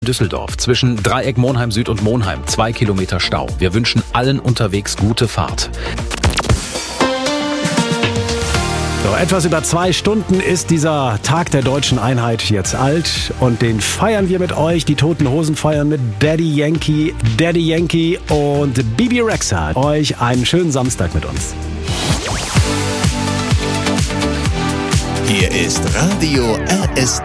Düsseldorf zwischen Dreieck Monheim Süd und Monheim 2 Kilometer Stau. Wir wünschen allen unterwegs gute Fahrt. So, etwas über 2 Stunden ist dieser Tag der deutschen Einheit jetzt alt und den feiern wir mit euch. Die Toten Hosen feiern mit Daddy Yankee und Bibi Rexha. Euch einen schönen Samstag mit uns. Hier ist Radio RS